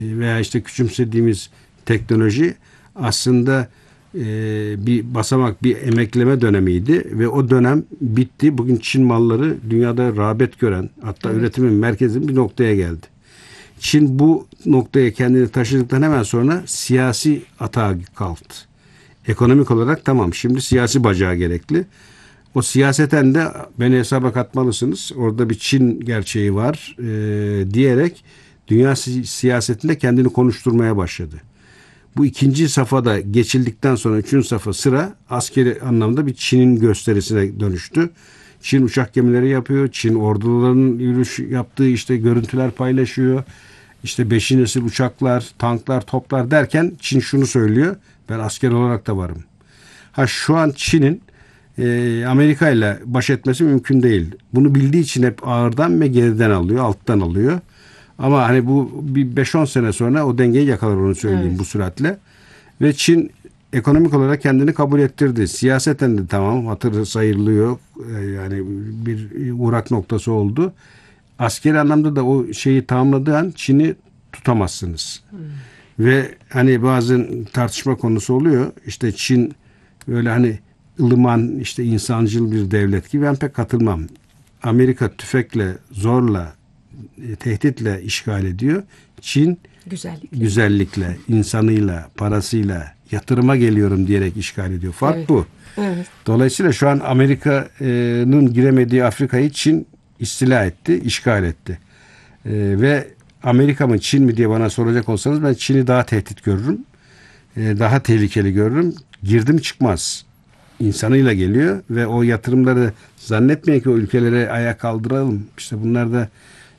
veya işte küçümsediğimiz teknoloji aslında bir basamak, bir emekleme dönemiydi ve o dönem bitti. Bugün Çin malları dünyada rağbet gören, hatta üretimin merkezinin bir noktaya geldi. Çin bu noktaya kendini taşıdıktan hemen sonra siyasi atağa kalktı. Ekonomik olarak tamam, şimdi siyasi bacağı gerekli. O siyaseten de beni hesaba katmalısınız. Orada bir Çin gerçeği var diyerek dünya siyasetinde kendini konuşturmaya başladı. Bu ikinci safhada geçildikten sonra üçüncü safha sıra askeri anlamda bir Çin'in gösterisine dönüştü. Çin uçak gemileri yapıyor. Çin ordularının yürüyüş yaptığı işte görüntüler paylaşıyor. İşte 5. nesil uçaklar, tanklar, toplar derken Çin şunu söylüyor. Ben asker olarak da varım. Şu an Çin'in Amerika ile baş etmesi mümkün değil. Bunu bildiği için hep ağırdan ve geriden alıyor, alttan alıyor. Ama hani bu bir 5-10 sene sonra o dengeyi yakalar, onu söyleyeyim bu süratle. Ve Çin ekonomik olarak kendini kabul ettirdi. Siyaseten de tamam, hatır sayılıyor. Yani bir uğrak noktası oldu. Askeri anlamda da o şeyi tamamladığı an Çin'i tutamazsınız. Ve hani bazı tartışma konusu oluyor. İşte Çin böyle hani ılıman, işte insancıl bir devlet gibi, ben pek katılmam. Amerika tüfekle, zorla, tehditle işgal ediyor. Çin güzellikle, insanıyla, parasıyla, yatırıma geliyorum diyerek işgal ediyor. Fark bu. Evet. Dolayısıyla şu an Amerika'nın giremediği Afrika'yı Çin istila etti, işgal etti. Ve Amerika mı Çin mi diye bana soracak olsanız ben Çin'i daha tehdit görürüm. Daha tehlikeli görürüm. Girdim çıkmaz. İnsanıyla geliyor ve o yatırımları zannetmeyin ki o ülkelere ayağa kaldıralım. İşte bunlar da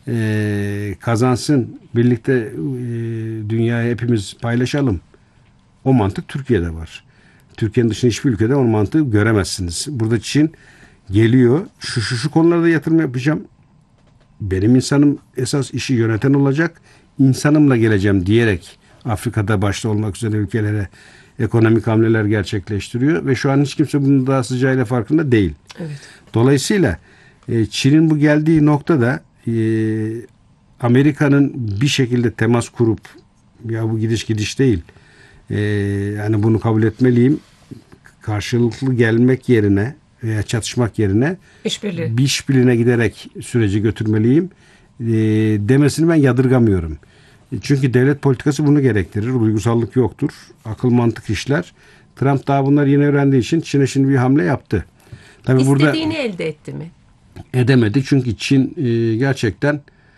kazansın. Birlikte dünyayı hepimiz paylaşalım. O mantık Türkiye'de var. Türkiye'nin dışında hiçbir ülkede o mantığı göremezsiniz. Burada Çin geliyor. Şu konularda yatırım yapacağım. Benim insanım esas işi yöneten olacak. İnsanımla geleceğim diyerek Afrika'da başta olmak üzere ülkelere ekonomik hamleler gerçekleştiriyor ve şu an hiç kimse bunun daha sıcağıyla farkında değil. Evet. Dolayısıyla Çin'in bu geldiği noktada Amerika'nın bir şekilde temas kurup, ya bu gidiş değil, yani bunu kabul etmeliyim, karşılıklı gelmek yerine veya çatışmak yerine bir işbirliğine giderek süreci götürmeliyim demesini ben yadırgamıyorum. Çünkü devlet politikası bunu gerektirir. Duygusallık yoktur. Akıl mantık işler. Trump daha bunları yeni öğrendiği için Çin'e şimdi bir hamle yaptı. Tabii İstediğini elde etti mi? Edemedi. Çünkü Çin gerçekten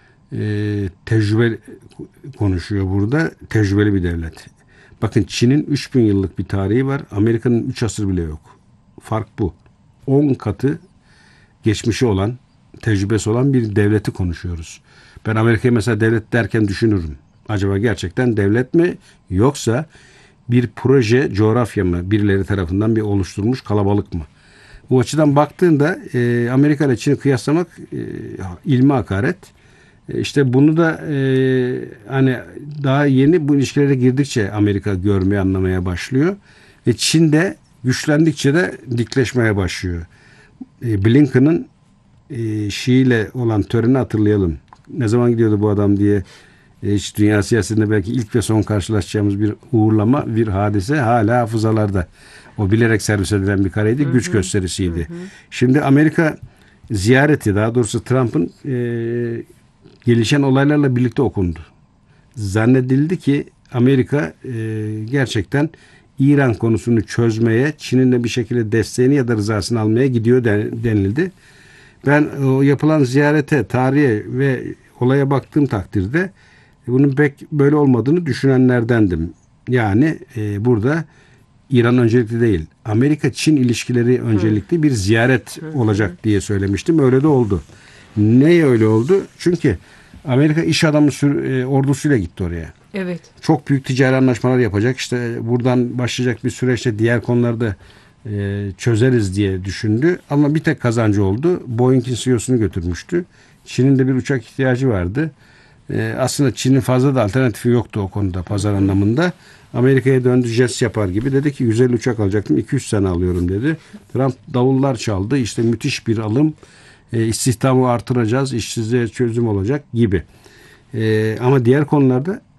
tecrübe konuşuyor burada. Tecrübeli bir devlet. Bakın, Çin'in 3000 yıllık bir tarihi var. Amerika'nın 3 asır bile yok. Fark bu. 10 katı geçmişi olan, tecrübesi olan bir devleti konuşuyoruz. Ben Amerika'yı mesela devlet derken düşünürüm. Acaba gerçekten devlet mi, yoksa bir proje, coğrafya mı, birileri tarafından bir oluşturulmuş kalabalık mı? Bu açıdan baktığında Amerika ile Çin'i kıyaslamak ilmi hakaret. İşte bunu da hani daha yeni bu ilişkilere girdikçe Amerika görmeye, anlamaya başlıyor. Ve Çin de güçlendikçe de dikleşmeye başlıyor. Blinken'ın Şii ile olan töreni hatırlayalım. Ne zaman gidiyordu bu adam diye, hiç dünya siyasetinde belki ilk ve son karşılaşacağımız bir uğurlama, bir hadise hala hafızalarda. O bilerek servis edilen bir kareydi, güç gösterisiydi. Şimdi Amerika ziyareti, daha doğrusu Trump'ın gelişen olaylarla birlikte okundu. Zannedildi ki Amerika gerçekten İran konusunu çözmeye, Çin'in de bir şekilde desteğini ya da rızasını almaya gidiyor denildi. Ben o yapılan ziyarete, tarihe ve olaya baktığım takdirde bunun pek böyle olmadığını düşünenlerdendim. Yani burada İran öncelikli değil, Amerika-Çin ilişkileri öncelikli bir ziyaret olacak diye söylemiştim. Öyle de oldu. Neye öyle oldu? Çünkü Amerika iş adamı ordusuyla gitti oraya. Evet. Çok büyük ticari anlaşmalar yapacak. İşte buradan başlayacak bir süreçte diğer konularda çözeriz diye düşündü. Ama bir tek kazancı oldu. Boeing'in CEO'sunu götürmüştü. Çin'in de bir uçak ihtiyacı vardı. Aslında Çin'in fazla da alternatifi yoktu o konuda, pazar anlamında. Amerika'ya döndü, jest yapar gibi. Dedi ki 150 uçak alacaktım, 200 sene alıyorum dedi. Trump davullar çaldı. İşte müthiş bir alım. İstihdamı artıracağız, işsizliğe çözüm olacak gibi. Ama diğer konularda